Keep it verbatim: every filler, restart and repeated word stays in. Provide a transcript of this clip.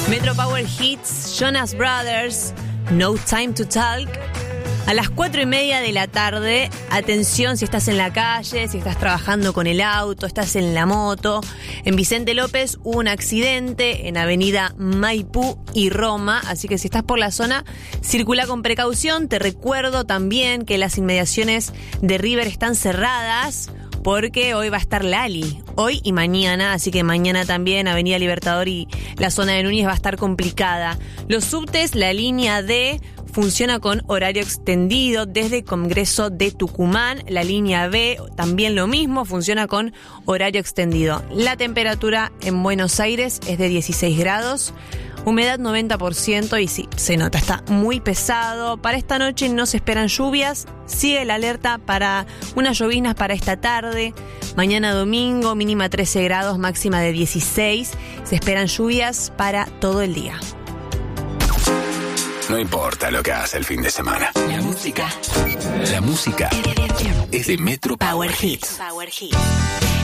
Metro Power Hits, Jonas Brothers, No Time to Talk. A las cuatro y media de la tarde, atención si estás en la calle, si estás trabajando con el auto, estás en la moto. En Vicente López hubo un accidente en Avenida Maipú y Roma, así que si estás por la zona, circula con precaución. Te recuerdo también que las inmediaciones de River están cerradas porque hoy va a estar Lali, hoy y mañana, así que mañana también Avenida Libertador y la zona de Núñez va a estar complicada. Los subtes, la línea D funciona con horario extendido desde Congreso de Tucumán. La línea B también lo mismo, funciona con horario extendido. La temperatura en Buenos Aires es de dieciséis grados. Humedad noventa por ciento y sí, se nota, está muy pesado. Para esta noche no se esperan lluvias. Sigue la alerta para unas lloviznas para esta tarde. Mañana domingo, mínima trece grados, máxima de dieciséis. Se esperan lluvias para todo el día. No importa lo que haga el fin de semana. La música. La música es de Metro Power Hits. Power Hits.